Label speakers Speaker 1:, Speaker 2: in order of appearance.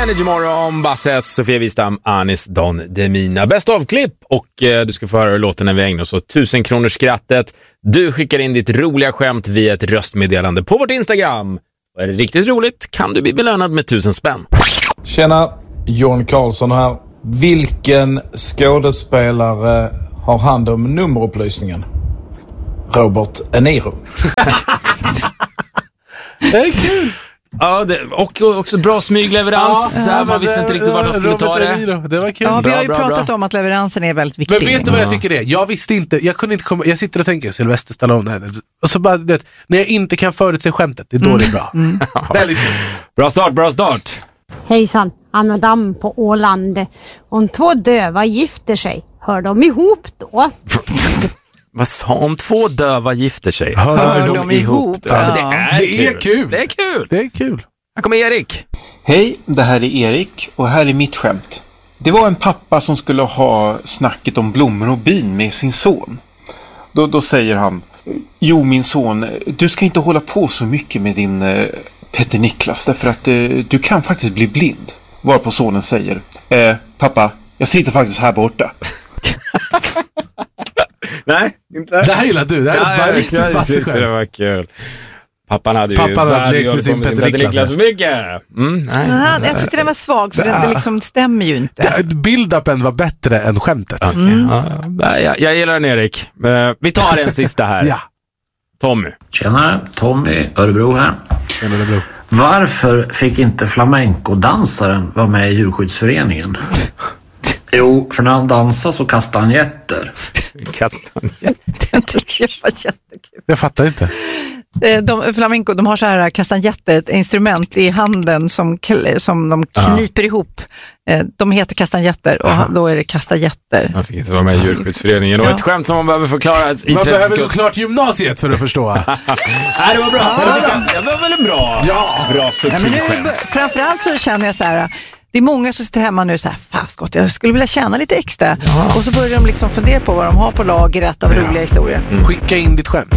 Speaker 1: Energy Morgon, Basses, Sofia Wistam, Anis Don Demina. Bäst av klipp och du ska få höra låten när vi ägnar oss åt 1000 kronors skrattet. Du skickar in ditt roliga skämt via ett röstmeddelande på vårt Instagram. Och är det riktigt roligt kan du bli belönad med 1000 spänn.
Speaker 2: Tjena, John Karlsson här. Vilken skådespelare har hand om nummerupplysningen? Robert De Niro.
Speaker 3: Det är kul.
Speaker 1: Ja, och också bra smygleverans. Ja, man visste inte riktigt var de skulle ta det.
Speaker 3: Det var kul.
Speaker 4: Ja, vi har ju pratat om att leveransen är väldigt viktig.
Speaker 3: Men vet du vad jag tycker det är? Jag visste inte, jag kunde inte komma, jag sitter och tänker Sylvester Stallone och så bara, när jag inte kan förutse skämtet, det är då det är bra. Väldigt
Speaker 1: bra start.
Speaker 5: Hejsan, Anna Damm på Åland. Om två döva gifter sig, hör de ihop då?
Speaker 1: Vad sa om två döva gifter sig?
Speaker 4: Hör de ihop?
Speaker 1: Ja.
Speaker 3: Det är kul.
Speaker 1: Det är kul. Här kommer Erik.
Speaker 6: Hej, det här är Erik och här är mitt skämt. Det var en pappa som skulle ha snacket om blommor och bin med sin son. Då säger han: jo min son, du ska inte hålla på så mycket med din Petter Niklas därför att du kan faktiskt bli blind. Varpå sonen säger: pappa, jag sitter faktiskt här borta.
Speaker 1: Nej, inte.
Speaker 3: Det här gillar du. Det här är riktigt vassigt skämt.
Speaker 1: Det var kul. Pappan hade
Speaker 3: lekt med sin Petter Niklas
Speaker 1: så mycket.
Speaker 4: Jag tyckte den var svag för det liksom stämmer ju inte.
Speaker 3: Build-upen var bättre än skämtet.
Speaker 1: Jag gillar den, Erik. Vi tar en sista här.
Speaker 3: Ja.
Speaker 1: Tommy.
Speaker 7: Tjenare, Tommy Örebro här.
Speaker 3: Örebro.
Speaker 7: Varför fick inte flamenco-dansaren vara med i djurskyddsföreningen? Jo, för när han dansar så kastar han jätter.
Speaker 4: Den tycker jag var jättekul.
Speaker 3: Jag fattar inte.
Speaker 4: Flamenco, de har så här kastanjetter, ett instrument i handen som de kniper ihop. De heter kastanjetter och då är det kastajetter.
Speaker 1: Jag fick inte vara med i djurskyddsföreningen. Och ett skämt som man behöver förklara i 30
Speaker 3: Man behöver ju klart gymnasiet för att förstå.
Speaker 1: Nej, det var bra. Det var väl bra. Ja, bra subtilskämt.
Speaker 4: Framförallt så känner jag så här. Det är många som sitter hemma nu så här, fast jag skulle vilja tjäna lite extra. Och så börjar de liksom fundera på vad de har på lagret av roliga historier.
Speaker 3: Skicka in ditt skämt.